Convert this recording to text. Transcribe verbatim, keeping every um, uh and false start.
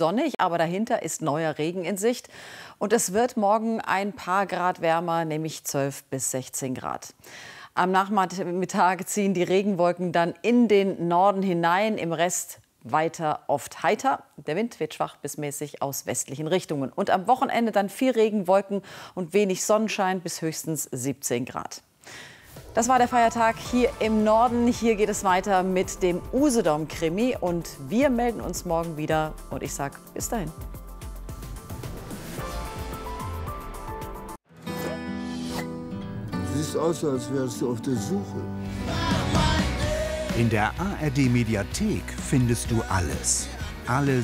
sonnig, aber dahinter ist neuer Regen in Sicht. Und es wird morgen ein paar Grad wärmer, nämlich zwölf bis sechzehn Grad. Am Nachmittag ziehen die Regenwolken dann in den Norden hinein, im Rest weiter oft heiter. Der Wind wird schwach bis mäßig aus westlichen Richtungen. Und am Wochenende dann viel Regenwolken und wenig Sonnenschein bis höchstens siebzehn Grad. Das war der Feiertag hier im Norden. Hier geht es weiter mit dem Usedom-Krimi. Und wir melden uns morgen wieder. Und ich sage bis dahin. Du siehst aus, als wärst du auf der Suche. In der A R D-Mediathek findest du alles. Alle